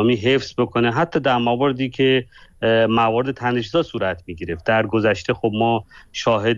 اسلامی حفظ بکنه، حتی در مواردی که موارد تنش‌زا صورت می‌گرفت. در گذشته خب ما شاهد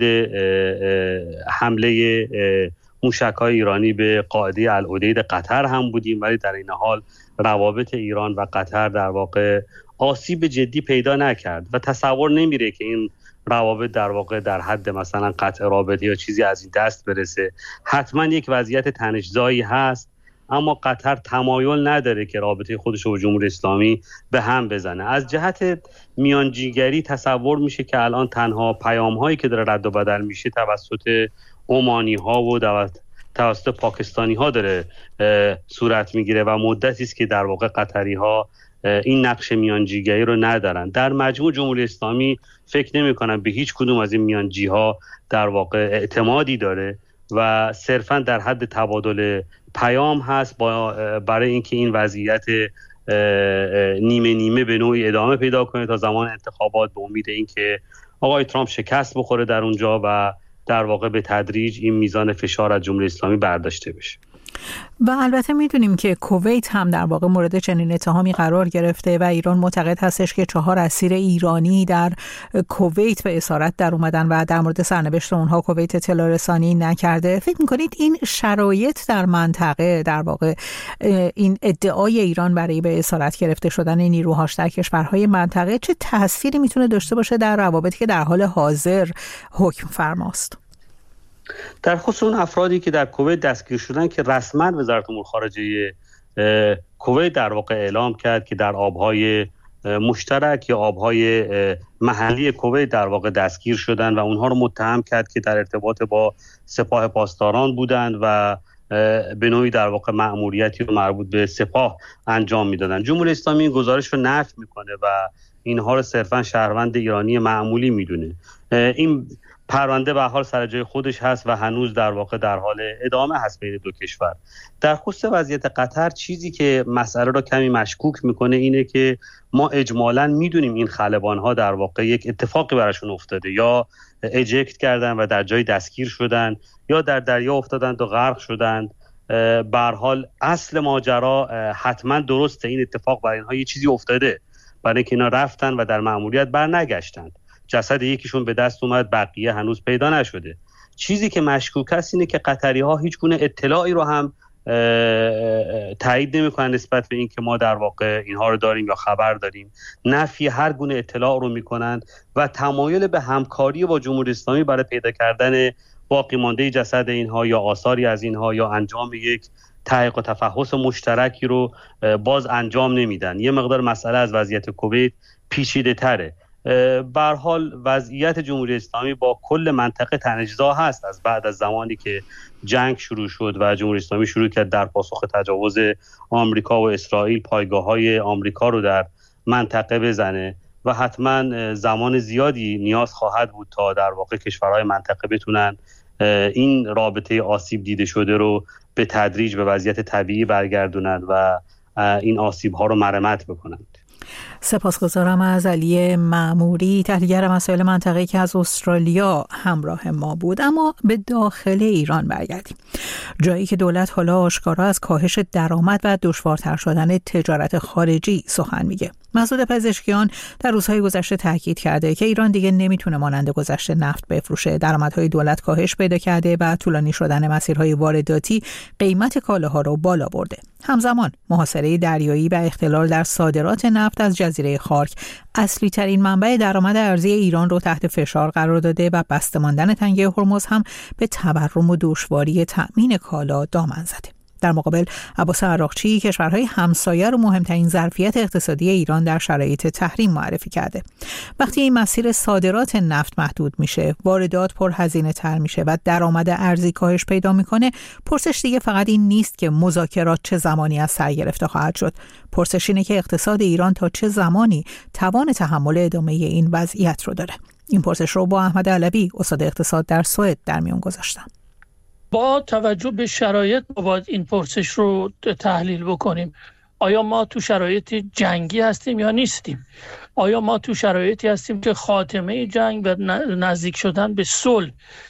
حمله موشک‌های ایرانی به قاعده العدید قطر هم بودیم، ولی در این حال روابط ایران و قطر در واقع آسیب جدی پیدا نکرد و تصور نمیره که این روابط در واقع در حد مثلا قطع رابطه یا چیزی از این دست برسه. حتما یک وضعیت تنش‌زایی هست، اما قطر تمایل نداره که رابطه خودش با جمهوری اسلامی به هم بزنه. از جهت میانجیگری تصور میشه که الان تنها پیام‌هایی که داره رد و بدل میشه توسط عمانی‌ها و توسط پاکستانی‌ها داره صورت میگیره و مدتی است که در واقع قطری‌ها این نقش میانجیگری رو ندارن. در مجموع جمهوری اسلامی فکر نمی‌کنم به هیچ کدوم از این میانجی‌ها در واقع اعتمادی داره و صرفاً در حد تبادل پیام هست برای اینکه این وضعیت نیمه نیمه به نوعی ادامه پیدا کنه تا زمان انتخابات، به امید اینکه آقای ترامپ شکست بخوره در اونجا و در واقع به تدریج این میزان فشار از جمهوری اسلامی برداشته بشه. و البته میدونیم که کویت هم در واقع مورد چنین اتهامی قرار گرفته و ایران معتقد هستش که 4 اسیر ایرانی در کویت به اسارت در اومدن و در مورد سرنوشت اونها کویت اطلاع رسانی نکرده. فکر میکنید این شرایط در منطقه، در واقع این ادعای ایران برای به اسارت گرفته شدن نیروهاش در کشورهای منطقه چه تأثیری میتونه داشته باشه در روابطی که در حال حاضر حکم فرماست؟ در خصوص اون افرادی که در کویت دستگیر شدن که رسما وزارت امور خارجه کویت در واقع اعلام کرد که در آبهای مشترک یا آبهای محلی کویت در واقع دستگیر شدن و اونها رو متهم کرد که در ارتباط با سپاه پاسداران بودند و به نوعی در واقع مأموریتی رو مربوط به سپاه انجام میدادن. جمهوری اسلامی این گزارش رو نفی میکنه و اینها رو صرفا شهروند ایرانی معمولی میدونه. این پرونده به حال سر جای خودش هست و هنوز در واقع در حال ادامه هست بین دو کشور. در خصوص وضعیت قطر چیزی که مسئله را کمی مشکوک میکنه اینه که ما اجمالاً میدونیم این خلبان‌ها در واقع یک اتفاقی براشون افتاده، یا اجکت کردن و در جای دستگیر شدن یا در دریا افتادند و غرق شدند. به هر حال اصل ماجرا حتما درسته، این اتفاق برای اینها یه چیزی افتاده، برای اینکه اینا رفتن و در مأموریت برنگشتند. جسد یکیشون به دست اومد، بقیه هنوز پیدا نشده. چیزی که مشکوک است اینه که قطری‌ها هیچ گونه اطلاعی رو هم تایید نمی‌کنن نسبت به این که ما در واقع اینها رو داریم یا خبر داریم. نفی هر گونه اطلاع رو می‌کنن و تمایل به همکاری با جمهوری اسلامی برای پیدا کردن باقی مانده جسد اینها یا آثاری از اینها یا انجام یک تحقیق و تفحص مشترکی رو باز انجام نمیدن. یه مقدار مسئله از وضعیت کویت پیچیده‌تره. به هر حال وضعیت جمهوری اسلامی با کل منطقه تنش‌زا هست از بعد از زمانی که جنگ شروع شد و جمهوری اسلامی شروع کرد در پاسخ تجاوز آمریکا و اسرائیل پایگاه‌های آمریکا رو در منطقه بزنه و حتما زمان زیادی نیاز خواهد بود تا در واقع کشورهای منطقه بتونن این رابطه آسیب دیده شده رو به تدریج به وضعیت طبیعی برگردونند و این آسیب‌ها رو مرمت بکنند. سپاسگزارم از علی معموری، تحلیلگر مسائل منطقه‌ای که از استرالیا همراه ما بود. اما به داخل ایران برگردیم، جایی که دولت حالا آشکارا از کاهش درآمد و دشوارتر شدن تجارت خارجی سخن میگه. مسعود پزشکیان در روزهای گذشته تاکید کرده که ایران دیگه نمیتونه مانند گذشته نفت بفروشه. درآمدهای دولت کاهش پیدا کرده و طولانی شدن مسیرهای وارداتی قیمت کالاها رو بالا برده. همزمان محاصره دریایی و اختلال در صادرات نفت از جزیره خارک اصلی ترین منبع درآمد ارزی ایران رو تحت فشار قرار داده و بسته ماندن تنگه هرمز هم به تورم و دشواری تأمین کالا دامن زده. در مقابل عباس عراقچی کشورهای همسایه رو مهمترین ظرفیت اقتصادی ایران در شرایط تحریم معرفی کرده. وقتی این مسیر صادرات نفت محدود میشه، واردات پرهزینه تر میشه و درآمد ارزی کاهش پیدا میکنه، پرسش دیگه فقط این نیست که مذاکرات چه زمانی از سر گرفته خواهد شد. پرسش اینه که اقتصاد ایران تا چه زمانی توان تحمل ادامه این وضعیت رو داره. این پرسش رو با احمد علوی استاد اقتصاد در سوئد در میون گذاشتم. با توجه به شرایط باید این پرسش رو تحلیل بکنیم. آیا ما تو شرایط جنگی هستیم یا نیستیم؟ آیا ما تو شرایطی هستیم که خاتمه جنگ و نزدیک شدن به صلح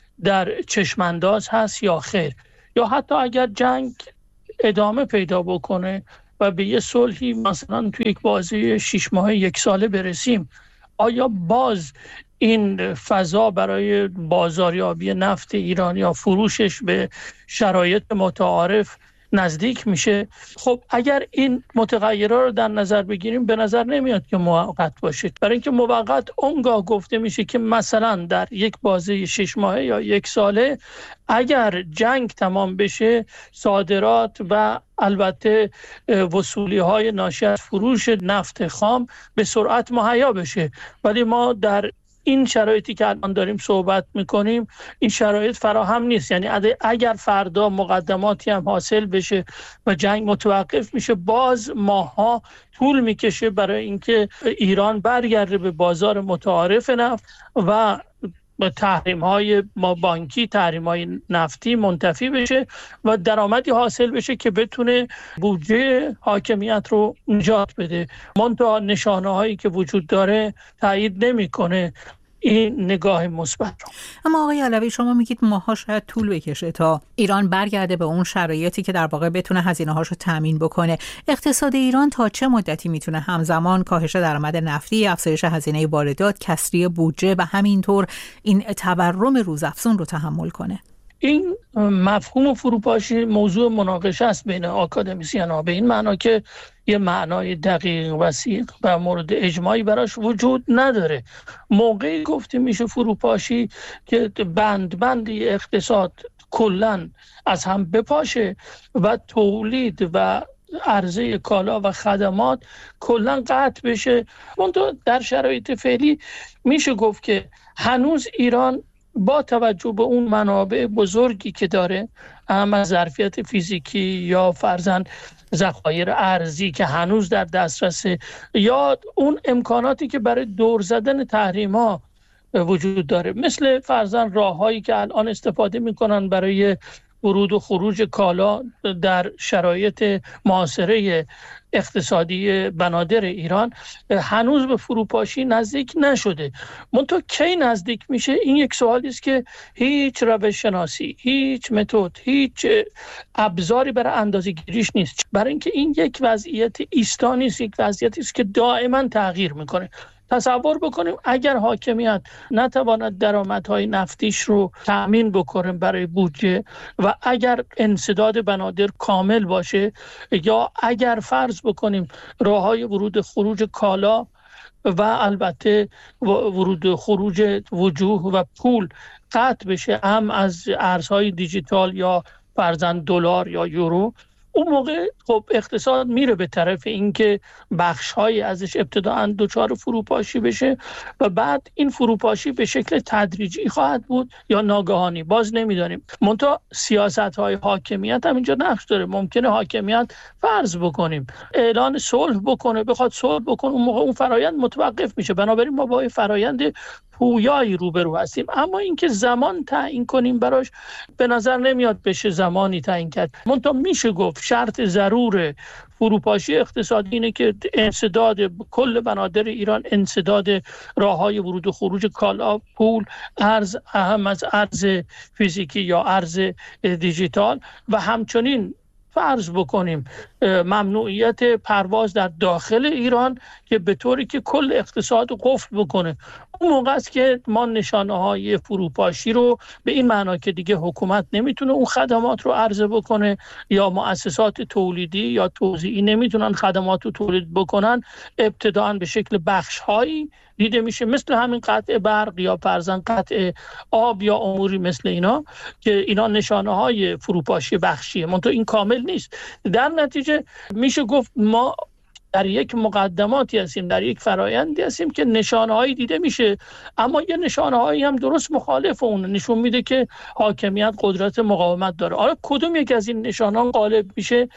در چشمانداز هست یا خیر؟ یا حتی اگر جنگ ادامه پیدا بکنه و به یه صلحی مثلا توی یک بازه 6 ماه 1 ساله برسیم، آیا باز این فضا برای بازاریابی نفت ایران یا فروشش به شرایط متعارف نزدیک میشه؟ خب اگر این متغیرها رو در نظر بگیریم به نظر نمیاد که موقت باشه، برای اینکه موقت اونگاه گفته میشه که مثلا در یک بازه 6 ماهه یا 1 ساله اگر جنگ تمام بشه صادرات و البته وصولی های ناشی از فروش نفت خام به سرعت مهیا بشه. ولی ما در این شرایطی که الان داریم صحبت میکنیم این شرایط فراهم نیست. یعنی اگر فردا مقدماتی هم حاصل بشه و جنگ متوقف میشه، باز ماها طول میکشه برای اینکه ایران برگرده به بازار متعارف نفت و تحریم‌های بانکی، تحریم‌های نفتی منتفی بشه و درآمدی حاصل بشه که بتونه بودجه حاکمیت رو نجات بده. منتها نشانه‌هایی که وجود داره تایید نمی‌کنه این نگاه مثبت رو. اما آقای علوی شما میگید ماها شاید طول بکشه تا ایران برگرده به اون شرایطی که در واقع بتونه هزینه‌هاش رو تامین بکنه. اقتصاد ایران تا چه مدتی میتونه همزمان کاهش درآمد نفتی، افزایش هزینه واردات، کسری بودجه و همینطور این تورم روزافزون رو تحمل کنه؟ این مفهوم فروپاشی موضوع مناقشه است بین آکادمیسیان‌ها، به این معنا که یه معنای دقیق وثیق و مورد اجماعی براش وجود نداره. موقعی گفته میشه فروپاشی که بندی اقتصاد کلن از هم بپاشه و تولید و عرضه کالا و خدمات کلن قطع بشه. منتها در شرایط فعلی میشه گفت که هنوز ایران با توجه به اون منابع بزرگی که داره، اما ظرفیت فیزیکی یا فرضاً ذخایر ارزی که هنوز در دسترسه یا اون امکاناتی که برای دور زدن تحریم‌ها وجود داره، مثل فرضاً راه‌هایی که الان استفاده می‌کنن برای ورود و خروج کالا در شرایط معاصره اقتصادی بنادر ایران، هنوز به فروپاشی نزدیک نشده. منتها کی نزدیک میشه؟ این یک سوالی است که هیچ روش شناسی، هیچ متد، هیچ ابزاری برای اندازه‌گیریش نیست، برای اینکه این یک وضعیت ایستا نیست، یک وضعیتی است که دائما تغییر میکنه. تصور بکنیم اگر حاکمیت نتواند درآمدهای نفتیش رو تأمین بکنه برای بودجه و اگر انسداد بنادر کامل باشه، یا اگر فرض بکنیم راههای ورود خروج کالا و البته ورود خروج وجوه و پول قطع بشه، هم از ارزهای دیجیتال یا فرضاً دلار یا یورو، اون موقع خب اقتصاد میره به طرف اینکه بخش‌های ازش ابتداءً دچار فروپاشی بشه و بعد این فروپاشی به شکل تدریجی خواهد بود یا ناگهانی، باز نمیدانیم. منتها سیاست‌های حاکمیت هم اینجا نقش داره. ممکنه حاکمیت فرض بکنیم اعلان صلح بکنه، بخواد صلح بکنه، اون موقع اون فرایند متوقف میشه. بنابراین ما با فرایند پویایی روبرو هستیم. اما اینکه زمان تعیین کنیم براش به نظر نمیاد بشه زمانی تعیین کرد. منتها میشه گفت شرط ضرور فروپاشی اقتصادی اینه که انسداد کل بنادر ایران، انسداد راههای ورود و خروج کالا، پول، ارز، اهم از ارز فیزیکی یا ارز دیجیتال، و همچنین فرض بکنیم ممنوعیت پرواز در داخل ایران که به طوری که کل اقتصاد قفل بکنه. اون موقع است که ما نشانه‌های فروپاشی رو به این معنا که دیگه حکومت نمیتونه اون خدمات رو عرضه بکنه یا مؤسسات تولیدی یا توزیعی نمیتونن خدمات رو تولید بکنن، ابتداءً به شکل بخش‌هایی دیده میشه، مثل همین قطع برق یا فرضاً قطع آب یا اموری مثل اینا، که اینا نشانه‌های فروپاشی بخشیه، منتها این کامل نیست. در نتیجه میشه گفت ما در یک مقدماتی هستیم، در یک فرایندی هستیم که نشانه‌هایی دیده میشه، اما یه نشانه‌هایی هم درست مخالف اون، نشون میده که حاکمیت قدرت مقاومت داره. آره کدوم یک از این نشانه‌ها غالب میشه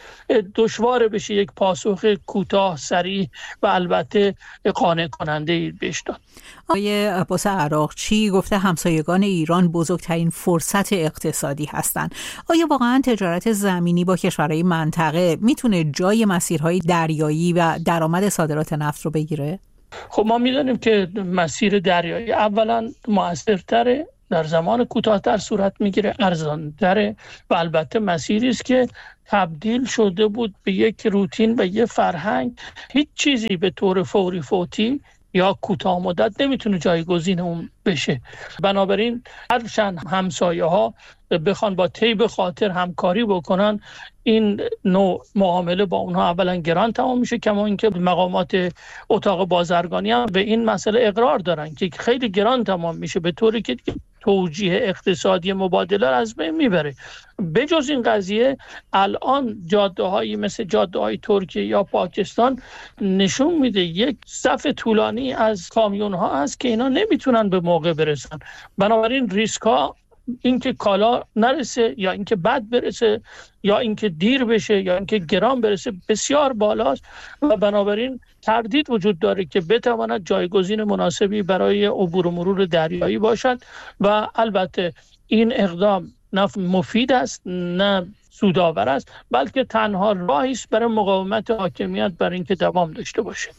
دشوار بشه یک پاسخ کوتاه، سریع و البته قانع کننده بهش داد. آقای عباس عراقچی گفته همسایگان ایران بزرگترین فرصت اقتصادی هستند. آیا واقعا تجارت زمینی با کشورهای منطقه میتونه جای مسیرهای دریایی و درآمد صادرات نفت رو بگیره؟ خب ما میدونیم که مسیر دریایی اولا مؤثرتره در زمان کوتاه‌تر صورت میگیره، ارزان‌تره و البته مسیری است که تبدیل شده بود به یک روتین، به یک فرهنگ. هیچ چیزی به طور فوری فوتی یا کوتاه مدت نمیتونه جایگزین اون بشه. بنابراین هرچند همسایه ها بخوان با طیب خاطر همکاری بکنن، این نوع معامله با اونها اولا گران تمام میشه، کما اینکه مقامات اتاق بازرگانی هم به این مسئله اقرار دارن که خیلی گران تمام میشه، به طوری که توجیه اقتصادی مبادله را از بین میبره. بجز این قضیه الان جاده‌هایی مثل جاده‌های ترکیه یا پاکستان نشون میده یک صف طولانی از کامیون‌ها هست که اینا نمیتونن به موقع برسن. بنابراین ریسک‌ها، اینکه کالا نرسه یا اینکه بد برسه یا اینکه دیر بشه یا اینکه گران برسه، بسیار بالاست و بنابراین تردید وجود داره که بتواند جایگزین مناسبی برای عبور و مرور دریایی باشد و البته این اقدام نه مفید است نه سودآور است، بلکه تنها راهی است برای مقاومت حاکمیت برای اینکه دوام داشته باشه.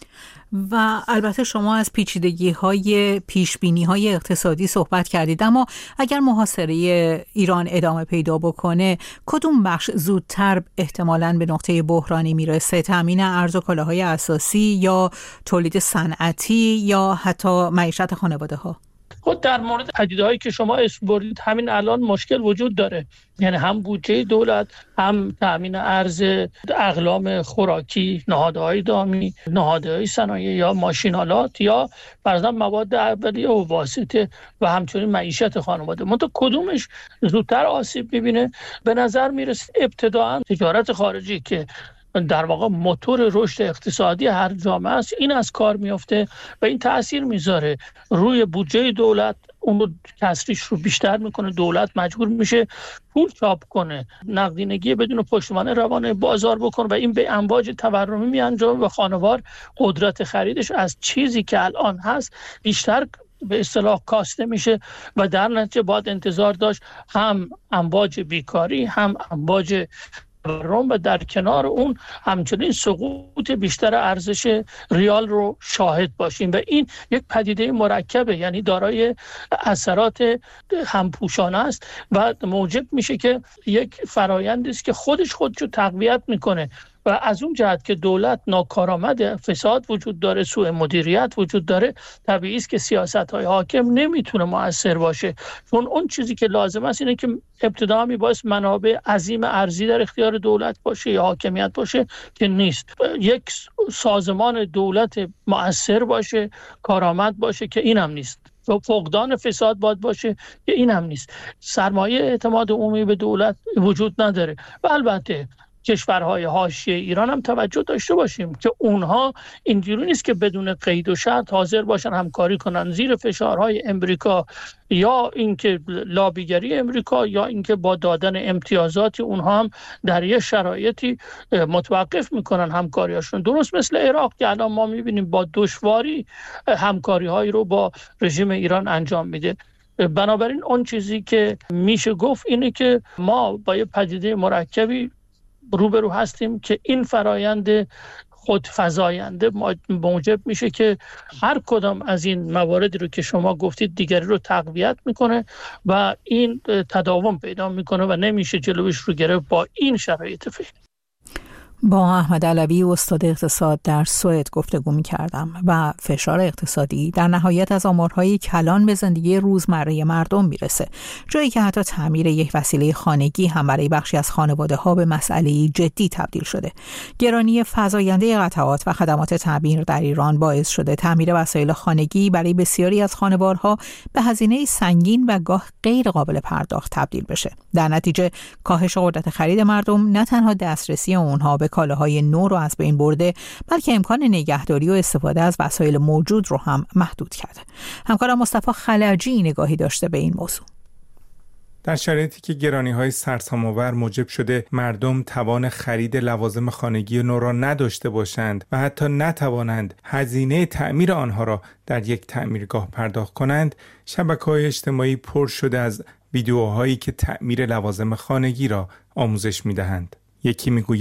و البته شما از پیچیدگی‌های پیشبینی‌های اقتصادی صحبت کردید، اما اگر محاصره ایران ادامه پیدا بکنه، کدوم بخش زودتر احتمالاً به نقطه بحرانی میرسه؟ تامین ارز و کالاهای اساسی یا تولید صنعتی یا حتی معیشت خانواده‌ها؟ خود در مورد پدیده‌هایی که شما اسم بردید همین الان مشکل وجود داره، یعنی هم بودجه دولت، هم تامین ارز اقلام خوراکی، نهادهای دامی، نهادهای صنایع یا ماشینالات یا فرضاً مواد اولیه و واسطه و همچنین معیشت خانواده. منتها کدومش زودتر آسیب می‌بینه؟ به نظر میرسه ابتداءً تجارت خارجی که در واقع موتور رشد اقتصادی هر جامعه است، این از کار میفته و این تأثیر میذاره روی بودجه دولت، اون رو کسریش رو بیشتر میکنه. دولت مجبور میشه پول چاپ کنه، نقدینگی بدون پشتوانه روانه بازار بکنه و این به امواج تورمی میانجامه و خانوار قدرت خریدش از چیزی که الان هست بیشتر به اصطلاح کاسته میشه و در نتیجه باید انتظار داشت هم امواج بیکاری، هم امواج و در کنار اون همچنین سقوط بیشتر ارزش ریال رو شاهد باشیم و این یک پدیده مرکبه، یعنی دارای اثرات همپوشانه است و موجب میشه که یک فرایندی است که خودشو تقویت میکنه و از اون جهت که دولت ناکارآمد، فساد وجود داره، سوء مدیریت وجود داره، طبیعی است که سیاست‌های حاکم نمیتونه مؤثر باشه، چون اون چیزی که لازم است اینه که ابتدا میباید منابع عظیم ارزی در اختیار دولت باشه یا حاکمیت باشه که نیست. یک سازمان دولت مؤثر باشه، کارآمد باشه که این هم نیست. و فقدان فساد باید باشه که این هم نیست. سرمایه اعتماد عمومی به دولت وجود نداره و البته کشورهای حاشیه ایران هم توجه داشته باشیم که اونها اینجوری نیست که بدون قید و شرط حاضر باشن همکاری کنن زیر فشارهای امریکا یا اینکه لابیگری امریکا یا اینکه با دادن امتیازاتی اونها هم در یه شرایطی متوقف میکنن همکاریاشون. درست مثل عراق که الان ما میبینیم با دشواری همکاری‌هایی رو با رژیم ایران انجام میده. بنابراین اون چیزی که میشه گفت اینه که ما با یه پدیده مرکبی روبرو هستیم که این فرایند خودفزاینده موجب میشه که هر کدام از این مواردی رو که شما گفتید دیگری رو تقویت میکنه و این تداوم پیدا میکنه و نمیشه جلوش رو گرفت با این شرایط فعلی. با احمد علوی استاد اقتصاد در سوئد گفتگو می‌کردم و فشار اقتصادی در نهایت از آمارهای کلان به زندگی روزمره مردم میرسه، جایی که حتی تعمیر یک وسیله خانگی هم برای بخشی از خانواده‌ها به مسئله جدی تبدیل شده. گرانی فزاینده قطعات و خدمات تعمیر در ایران باعث شده تعمیر وسایل خانگی برای بسیاری از خانوارها به هزینه سنگین و گاه غیر قابل پرداخت تبدیل بشه. در نتیجه کاهش قدرت خرید مردم نه تنها دسترسی اونها به کالاهای نو رو از بین برده، بلکه امکان نگهداری و استفاده از وسایل موجود رو هم محدود کرده. همکارم مصطفی خلجی نگاهی داشته به این موضوع. در شرایطی که گرانی‌های سرسام‌آور موجب شده مردم توان خرید لوازم خانگی نو را نداشته باشند و حتی نتوانند هزینه تعمیر آنها را در یک تعمیرگاه پرداخت کنند، شبکه‌های اجتماعی پر شده از ویدیوهایی که تعمیر لوازم خانگی را آموزش می‌دهند. یکی میگوید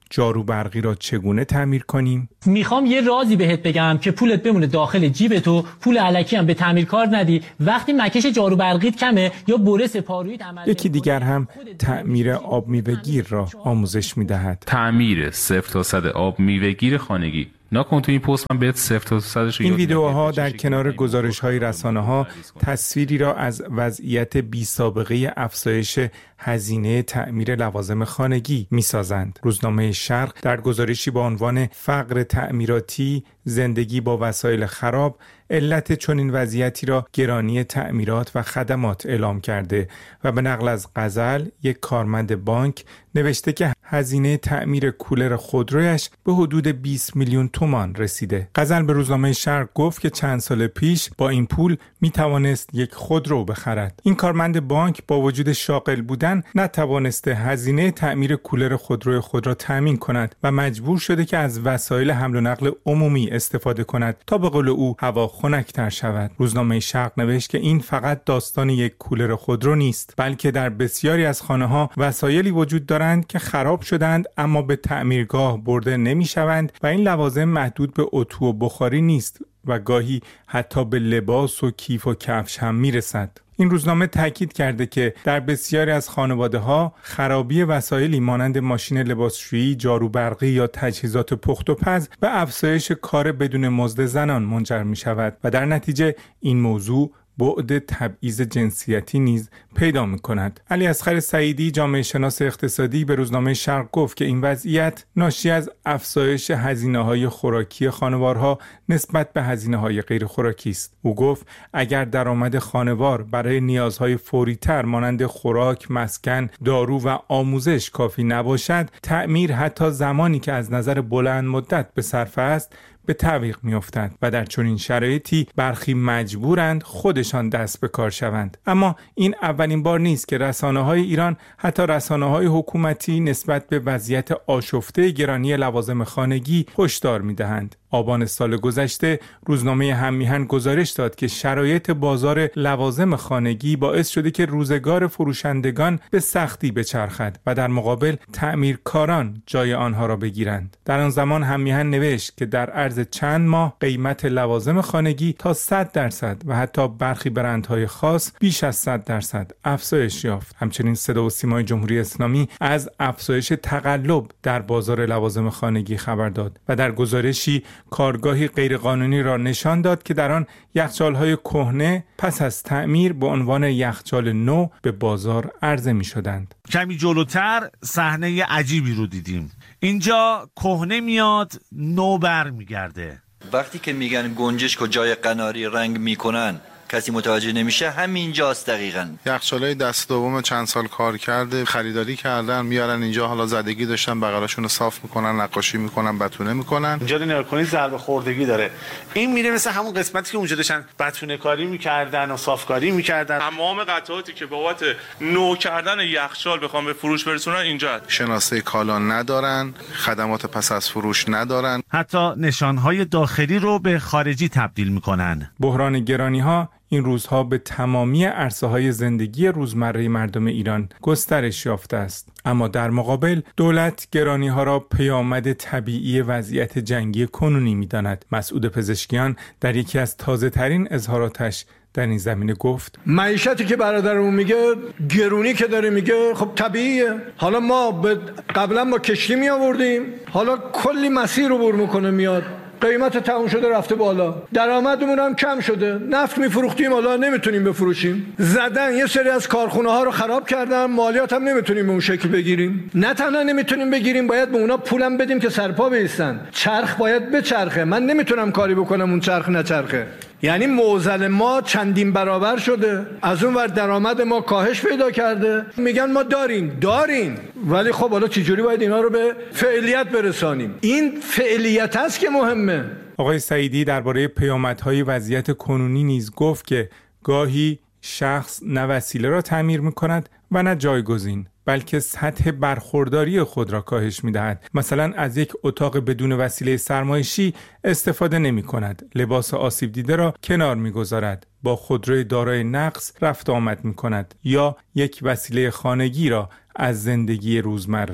جارو برقی را چگونه تعمیر کنیم؟ میخوام یه رازی بهت بگم که پولت بمونه داخل جیبت و پول الکی هم به تعمیرکار ندی. وقتی مکش جارو برقیت کمه یا بره سپارویت عمل، یکی دیگر هم تعمیر آب میوه‌گیر را آموزش میدهد. تعمیر 0 تا 100 آب میوه‌گیر خانگی. نکن تو این پست من بهت 0 تا 100 این ویدیوها در کنار گزارش‌های رسانه‌ها تصویری را از وضعیت بی‌سابقه افزایش هزینه تعمیر لوازم خانگی می‌سازند. روزنامه شرق در گزارشی با عنوان فقر تعمیراتی، زندگی با وسایل خراب، علت چنین وضعیتی را گرانی تعمیرات و خدمات اعلام کرده و به نقل از غزل، یک کارمند بانک، نوشته که هزینه تعمیر کولر خودرویش به حدود 20 میلیون تومان رسیده. غزل به روزنامه شرق گفت که چند سال پیش با این پول می توانست یک خودرو بخرد. این کارمند بانک با وجود شاغل بودن نتوانسته هزینه تعمیر کولر خودروی خود را تامین کند و مجبور شده که از وسایل حمل و نقل عمومی استفاده کند تا به قول او هوا خنک‌تر شود. روزنامه شرق نوشت که این فقط داستان یک کولر خودرو نیست، بلکه در بسیاری از خانه‌ها وسایلی وجود دارند که خراب شدند اما به تعمیرگاه برده نمی‌شوند و این لوازم محدود به اتو و بخاری نیست و گاهی حتی به لباس و کیف و کفش هم میرسد. این روزنامه تاکید کرده که در بسیاری از خانواده‌ها خرابی وسایلی مانند ماشین لباسشویی، جارو برقی یا تجهیزات پخت و پز به افزایش کار بدون مزد زنان منجر می‌شود و در نتیجه این موضوع بعد تبعیض جنسیتی نیز پیدا می‌کند. علی اصغر سعیدی، جامعه شناس اقتصادی، به روزنامه شرق گفت که این وضعیت ناشی از افزایش هزینه‌های خوراکی خانوارها نسبت به هزینه‌های غیر خوراکی است. او گفت اگر درآمد خانوار برای نیازهای فوری‌تر مانند خوراک، مسکن، دارو و آموزش کافی نباشد، تعمیر حتی زمانی که از نظر بلند مدت به صرفه است به تعویق می‌افتند و در چنین شرایطی برخی مجبورند خودشان دست به کار شوند. اما این اولین بار نیست که رسانه‌های ایران، حتی رسانه‌های حکومتی، نسبت به وضعیت آشفته گرانی لوازم خانگی هشدار می‌دهند. آبان سال گذشته روزنامه هممیهن گزارش داد که شرایط بازار لوازم خانگی باعث شده که روزگار فروشندگان به سختی بچرخد و در مقابل تعمیرکاران جای آنها را بگیرند. در آن زمان هممیهن نوشت که در عرض چند ماه قیمت لوازم خانگی تا 100% و حتی برخی برندهای خاص بیش از 100% افزایش یافت. همچنین صدا و سیمای جمهوری اسلامی از افزایش تقلب در بازار لوازم خانگی خبر داد و در گزارشی کارگاهی غیرقانونی را نشان داد که در آن یخچال‌های کهنه پس از تعمیر به عنوان یخچال نو به بازار عرضه می‌شدند. کمی جلوتر صحنه عجیبی رو دیدیم. اینجا کهنه میاد، نو برمیگرده. وقتی که میگن گنجشک و جای قناری رنگ میکنن کسی متوجه نمیشه، همینجاست دقیقاً. یخچالای دست دوم چند سال کار کرده، خریداری کردن، میارن اینجا، حالا زدگی داشتن، بغلاشون رو صاف میکنن، نقاشی میکنن، بتونه میکنن. اینجا نگاه کنید ضربه خوردگی داره. این میره مثل همون قسمتی که اونجا داشتن بتونه کاری میکردن و صافکاری میکردن. تمام قطعاتی که بابت نو کردن یخچال بخوام به فروش برسونن اینجا. شناسه کالا ندارن، خدمات پس از فروش ندارن. حتی نشانهای داخلی رو به خارجی تبدیل میکنن. بحران گرانی‌ها این روزها به تمامی عرصه‌های زندگی روزمره مردم ایران گسترش یافته است. اما در مقابل دولت گرانی‌ها را پیامد طبیعی وضعیت جنگی کنونی می‌داند. مسعود پزشکیان در یکی از تازه‌ترین اظهاراتش در این زمینه گفت معیشتی که برادرمون میگه، گرونی که داره میگه، خب طبیعیه. حالا ما قبلا با کشتی می آوردیم، حالا کلی مسیر رو بر میکنه میاد، قیمت تموم شده رفته بالا، درآمدمون هم کم شده، نفت میفروختیم حالا نمیتونیم بفروشیم، زدن یه سری از کارخونه ها رو خراب کردن، مالیات هم نمیتونیم به اون شکل بگیریم. نه تنها نمیتونیم بگیریم، باید به اونا پولم بدیم که سرپا بیستن. چرخ باید بچرخه، من نمیتونم کاری بکنم اون چرخ نچرخه. یعنی معضل ما چندین برابر شده، از اون ور درآمد ما کاهش پیدا کرده. میگن ما داریم ولی خب حالا چجوری باید اینا رو به فعالیت برسانیم؟ این فعالیت است که مهمه. آقای سعیدی درباره پیامدهای وضعیت کنونی نیز گفت که گاهی شخص نه وسیله را تعمیر می‌کند و نه جایگزین، بلکه سطح برخورداری خود را کاهش می‌دهد. مثلا از یک اتاق بدون وسیله سرمایشی استفاده نمی‌کند، لباس آسیب دیده را کنار می‌گذارد، با خودروی دارای نقص رفت آمد می‌کند یا یک وسیله خانگی را از زندگی روزمره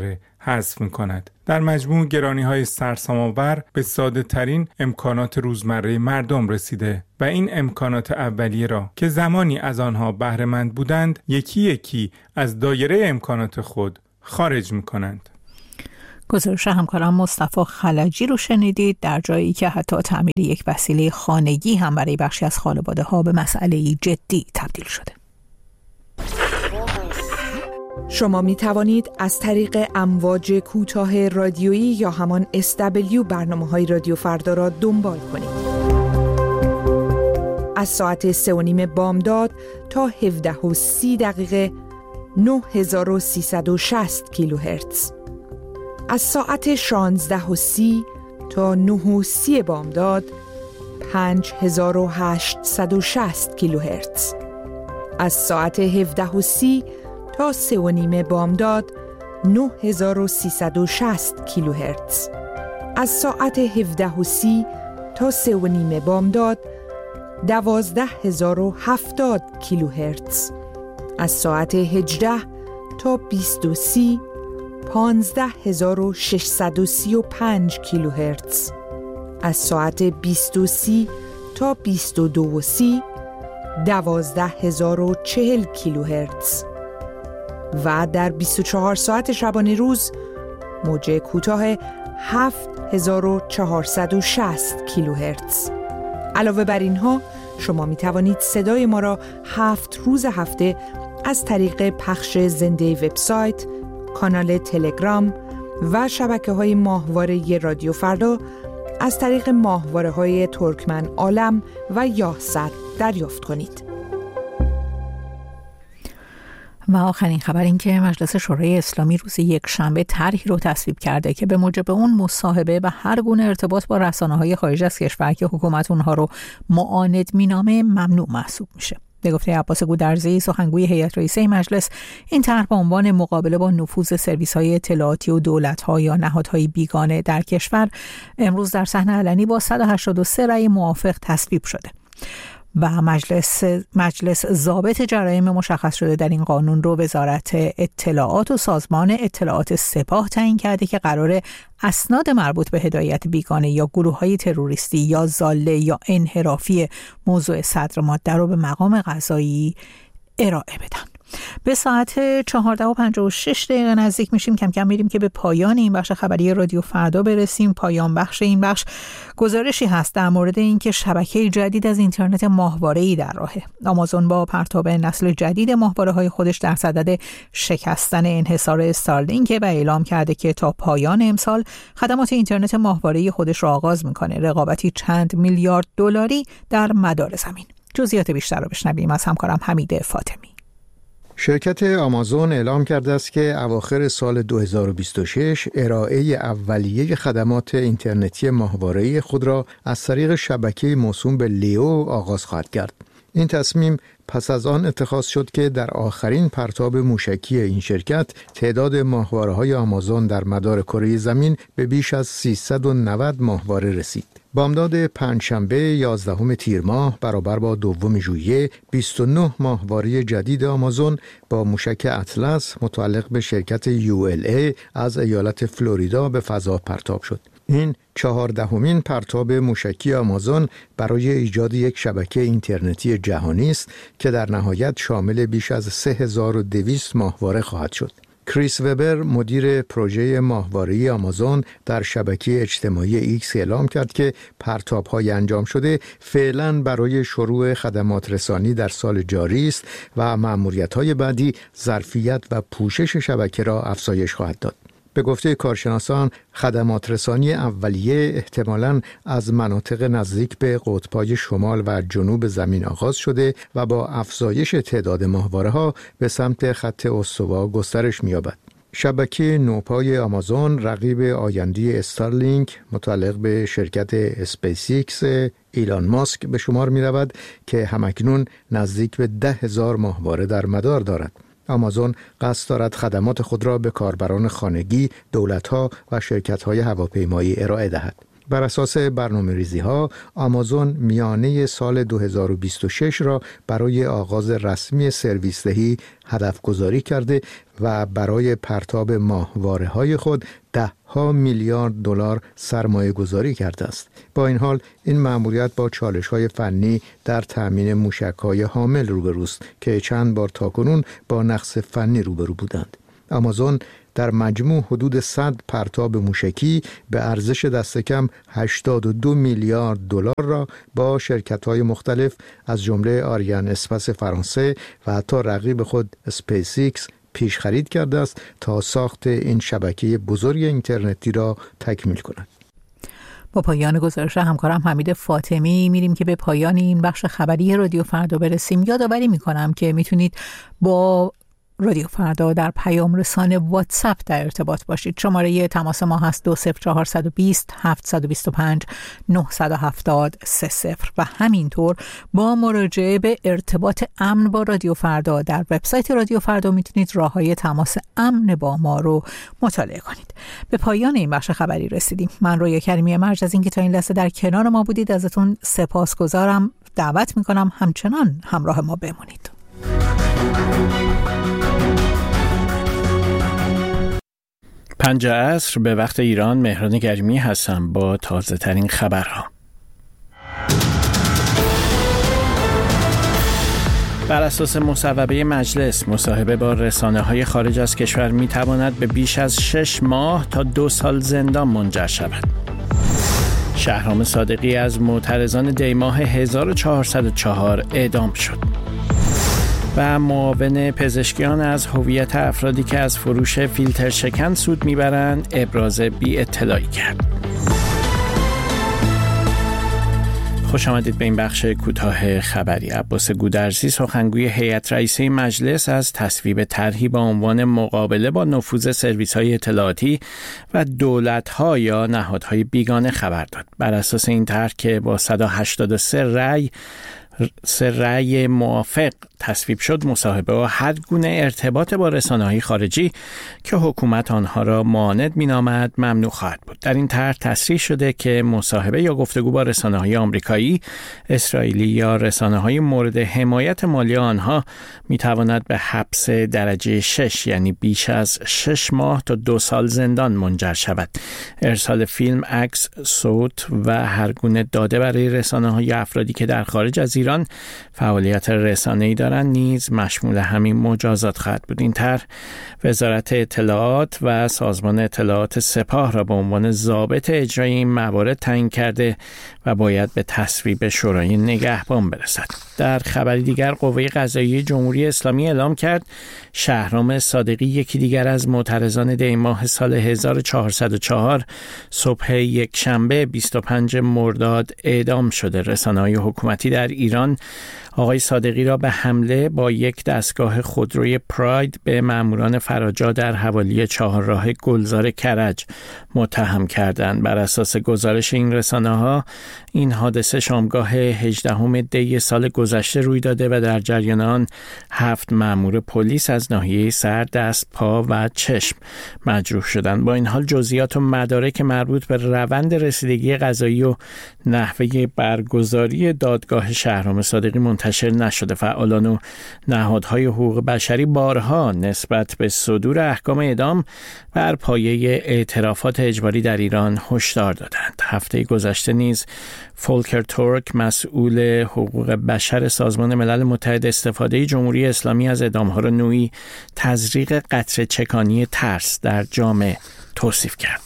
حذف می‌کند. در مجموع گرانی‌های سرسام‌آور به ساده‌ترین امکانات روزمره مردم رسیده و این امکانات اولیه را که زمانی از آنها بهره‌مند بودند یکی یکی از دایره امکانات خود خارج می‌کنند. گزارش همکارم مصطفی خلجی رو شنیدید، در جایی که حتی تعمیر یک وسیله خانگی هم برای بخشی از خانواده‌ها به مسئله جدی تبدیل شده. شما می توانید از طریق امواج کوتاه رادیویی یا همان SW برنامه‌های رادیو فردا را دنبال کنید. از ساعت 3:30 بامداد تا 17:30 9360 کیلوهرتز. از ساعت 16:30 تا 9:30 بامداد 5860 کیلوهرتز. از ساعت 17:30 تا 3:30 بامداد 9360 کیلوهرتز. از ساعت 17:30 تا 3:30 بامداد 12070 کیلوهرتز. از ساعت 18 تا 20:30 15635 کیلوهرتز. از ساعت 20:30 تا 22:30 12040 کیلوهرتز. و در 24 ساعت شبانه روز موج کوتاه 7460 کیلوهرتز. علاوه بر اینها شما می توانید صدای ما را 7 روز هفته از طریق پخش زنده وبسایت، کانال تلگرام و شبکه‌های ماهواره رادیو فردا از طریق ماهواره‌های ترکمن عالم و یاهصد دریافت کنید. و آخرین خبر این که مجلس شورای اسلامی روز یکشنبه طرحی رو تصویب کرده که به موجب اون مصاحبه و هر گونه ارتباط با رسانه‌های خارج از کشور که حکومت اونها رو معاند مینامه ممنوع محسوب میشه. به گفته عباس گودرزی سخنگوی هیئت رئیسه مجلس، این طرح به عنوان مقابله با نفوذ سرویس‌های اطلاعاتی و دولت‌ها یا نهادهای بیگانه در کشور امروز در صحنه علنی با 183 رأی موافق تصویب شده. و مجلس ضابط جرایم مشخص شده در این قانون رو وزارت اطلاعات و سازمان اطلاعات سپاه تعیین کرده که قراره اسناد مربوط به هدایت بیگانه یا گروه‌های تروریستی یا ضاله یا انحرافی موضوع صدر ماده رو به مقام قضایی ارائه بدن. به ساعت 14:56 نزدیک میشیم، کم کم میریم که به پایان این بخش خبری رادیو فردا برسیم. پایان بخش این بخش گزارشی هست در مورد اینکه شبکه جدید از اینترنت ماهواره‌ای در راهه. آمازون با پرتاب نسل جدید ماهواره‌های خودش در صدد شکستن انحصار استارلینک و اعلام کرده که تا پایان امسال خدمات اینترنت ماهواره‌ای خودش را آغاز میکنه. رقابتی چند میلیارد دلاری در مدار زمین. جزئیات بیشتر رو بشنویم از همکارم حمید فاطمی. شرکت آمازون اعلام کرده است که اواخر سال 2026 ارائه اولیه خدمات اینترنتی ماهواره‌ای خود را از طریق شبکه موسوم به لیو آغاز خواهد کرد. این تصمیم پس از آن اتخاذ شد که در آخرین پرتاب موشکی این شرکت تعداد ماهواره‌های آمازون در مدار کره زمین به بیش از 390 ماهواره رسید. بامداد پنجشنبه 11 تیر ماه برابر با 2 ژوئیه 29 ماهواره جدید آمازون با موشک اطلس متعلق به شرکت ULA از ایالت فلوریدا به فضا پرتاب شد. این 14مین پرتاب موشکی آمازون برای ایجاد یک شبکه اینترنتی جهانی است که در نهایت شامل بیش از 3200 ماهواره خواهد شد. کریس وبر مدیر پروژه ماهواره‌ای آمازون در شبکه اجتماعی ایکس اعلام کرد که پرتاب‌های انجام شده فعلاً برای شروع خدمات رسانی در سال جاری است و مأموریت‌های بعدی ظرفیت و پوشش شبکه را افزایش خواهد داد. به گفته کارشناسان خدمات رسانی اولیه احتمالاً از مناطق نزدیک به قطب‌های شمال و جنوب زمین آغاز شده و با افزایش تعداد ماهواره‌ها به سمت خط استوا گسترش می‌یابد. شبکه نوپای آمازون رقیب آینده استارلینک متعلق به شرکت اسپیس ایکس ایلان ماسک به شمار می‌رود که همکنون نزدیک به 10,000 ماهواره در مدار دارد. آمازون قصد دارد خدمات خود را به کاربران خانگی، دولت‌ها و شرکت‌های هواپیمایی ارائه دهد. بر اساس برنامه‌ریزی‌ها آمازون میانه سال 2026 را برای آغاز رسمی سرویس دهی هدف گذاری کرده و برای پرتاب ماهواره‌های خود $10 میلیارد سرمایه گذاری کرده است. با این حال این مأموریت با چالش‌های فنی در تأمین موشک‌های حامل روبروست که چند بار تاکنون با نقص فنی روبرو بودند. آمازون در مجموع حدود 100 پرتاب موشکی به ارزش دست کم $82 میلیارد را با شرکت‌های مختلف از جمله آریان اسپاس فرانسه و حتی رقیب خود اسپیس ایکس پیش خرید کرده است تا ساخت این شبکه بزرگ اینترنتی را تکمیل کند. با پایان گزارش همکارم حمید فاطمی میریم که به پایان این بخش خبری رادیو فردا برسیم. یادآوری میکنم که میتونید با رادیو فردا در پیام رسان واتساپ در ارتباط باشید. شماره تماس ما هست 20420 725 970 30 و همینطور با مراجعه به ارتباط امن با رادیو فردا در وبسایت رادیو فردا میتونید راههای تماس امن با ما رو مطالعه کنید. به پایان این بخش خبری رسیدیم. من رویا کریمی مرج از اینکه تا این لحظه در کنار ما بودید ازتون سپاسگزارم. دعوت میکنم همچنان همراه ما بمونید. 5 عصر به وقت ایران، مهران کریمی هستم با تازه ترین خبرها. بر اساس مصوبه مجلس، مصاحبه با رسانه‌های خارج از کشور می‌تواند به بیش از 6 ماه تا 2 سال زندان منجر شود. شهرام صادقی از معترضان دیماه 1404 اعدام شد. و معاون پزشکیان از هویت افرادی که از فروش فیلتر شکن سود میبرند ابراز بی اطلاعی کرد. خوش آمدید به این بخش کوتاه خبری. عباس گودرزی سخنگوی هیئت رئیسه مجلس از تصویب طرحی با عنوان مقابله با نفوذ سرویس‌های اطلاعاتی و دولت‌ها یا نهادهای بیگانه خبر داد. بر اساس این طرح که با 183 رأی موافق تصویب شد، مصاحبه و هر گونه ارتباط با رسانه‌های خارجی که حکومت آنها را معاند می‌نامد ممنوع خواهد بود. در این طرح تصریح شده که مصاحبه یا گفتگو با رسانه‌های آمریکایی، اسرائیلی یا رسانه‌های مورد حمایت مالی آنها می‌تواند به حبس درجه 6 یعنی بیش از 6 ماه تا 2 سال زندان منجر شود. ارسال فیلم، عکس، صوت و هر گونه داده برای رسانه‌های افرادی که در خارج از ایران فعالیت رسانه‌ای دارند نیز مشمول همین مجازات خواهد بود. این طرح وزارت اطلاعات و سازمان اطلاعات سپاه را به عنوان ضابط اجرای این موارد تعیین کرده و باید به تصویب شورای نگهبان برسد. در خبری دیگر، قوه قضاییه جمهوری اسلامی اعلام کرد شهرام صادقی، یکی دیگر از معترضان دیماه سال 1404، صبح یکشنبه 25 مرداد اعدام شده. رسانه‌های حکومتی در ایران آقای صادقی را به حمله با یک دستگاه خودروی پراید به ماموران فراجا در حوالی چهارراه گلزار کرج متهم کردند. بر اساس گزارش این رسانه‌ها، این حادثه شامگاه 18 دی سال گذشته روی داده و در جریان آن 7 مامور پلیس از ناحیه سر، دست، پا و چشم مجروح شدند. با این حال جزئیات و مدارک مربوط به روند رسیدگی قضایی و نحوه برگزاری دادگاه شهرام صادقی منتشر نشده. فعالان و نهادهای حقوق بشری بارها نسبت به صدور احکام اعدام بر پایه اعترافات اجباری در ایران هشدار دادند. هفته گذشته نیز فولکر تورک، مسئول حقوق بشر سازمان ملل متحد، استفاده جمهوری اسلامی از اعدام‌ها را نوعی تزریق قطره چکانی ترس در جامعه توصیف کرد.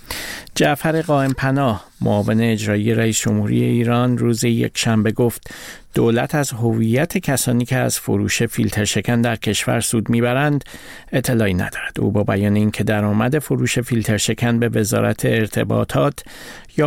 جعفر قائم پناه، معاون اجرایی رئیس جمهوری ایران، روز یکشنبه گفت دولت از هویت کسانی که از فروش فیلتر شکن در کشور سود میبرند اطلاعی ندارد. او با بیان اینکه درآمد فروش فیلتر شکن به وزارت ارتباطات یا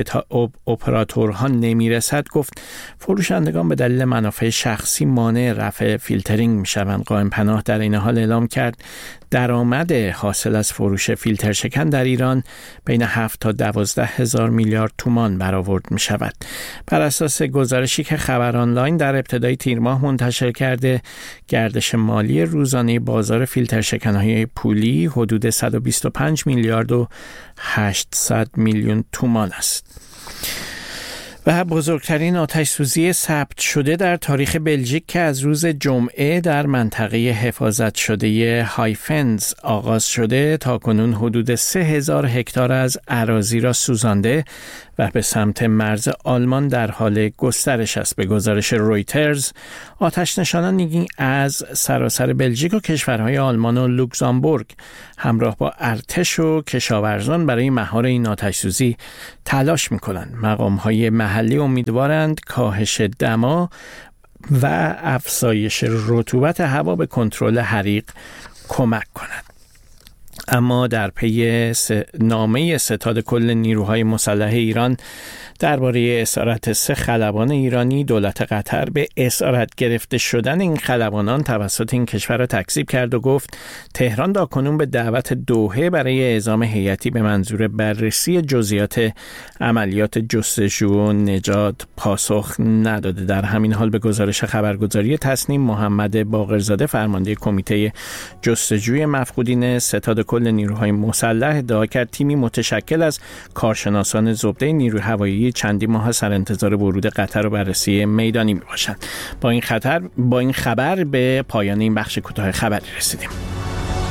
اپراتورها نمیرسد، گفت فروشندگان به دلیل منافع شخصی مانع رفع فیلترینگ میشوند. قائم پناه در این حال اعلام کرد درآمد حاصل از فروش فیلتر شکن در ایران بین 7 تا 12 هزار میلیون میلیارد تومان برآورد می شود. بر اساس گزارشی که خبر آنلاین در ابتدای تیر ماه منتشر کرده، گردش مالی روزانه بازار فیلترشکن‌های پولی حدود 125 میلیارد و 800 میلیون تومان است. و بزرگترین آتش‌سوزی ثبت شده در تاریخ بلژیک که از روز جمعه در منطقه حفاظت شده هایفنز آغاز شده تاکنون حدود 3000 هکتار از اراضی را سوزانده و به سمت مرز آلمان در حال گسترش است. به گزارش رویترز، آتش نشانانی از سراسر بلژیک و کشورهای آلمان و لوکزامبورگ همراه با ارتش و کشاورزان برای مهار این آتش‌سوزی تلاش می‌کنند. مقام‌های محلی امیدوارند کاهش دما و افزایش رطوبت هوا به کنترل حریق کمک کند. اما در پی نامه ستاد کل نیروهای مسلح ایران درباره اسارت 3 خلبان ایرانی، دولت قطر به اسارت گرفته شدن این خلبانان توسط این کشور را تکذیب کرد و گفت تهران تاکنون به دعوت دوحه برای اعزام هیئتی به منظور بررسی جزئیات عملیات جستجو و نجات پاسخ نداده. در همین حال به گزارش خبرگزاری تصنیم، محمد باقرزاده فرمانده کمیته جستجوی مفقودین ستاد کل نیروهای مسلح ادعا کرد تیمی متشکل از کارشناسان زبده نیروی هوایی چندی ماه سر انتظار ورود قطر و بررسی میدانی می باشند. با این خبر به پایان این بخش کوتاه خبری رسیدیم.